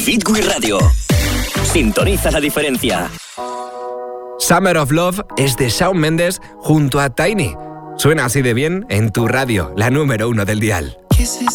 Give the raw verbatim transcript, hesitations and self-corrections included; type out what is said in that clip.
Bitwin Radio. Sintoniza la diferencia. Summer of Love es de Shawn Mendes junto a Tiny. Suena así de bien en tu radio, la número uno del dial. Kisses